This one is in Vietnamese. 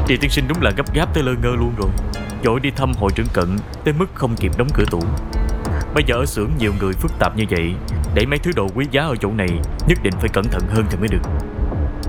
Chị tiên sinh đúng là gấp gáp tới lơ ngơ luôn rồi. Vội đi thăm hội trưởng Cận tới mức không kịp đóng cửa tủ. Bây giờ ở xưởng nhiều người phức tạp như vậy, để mấy thứ đồ quý giá ở chỗ này nhất định phải cẩn thận hơn thì mới được.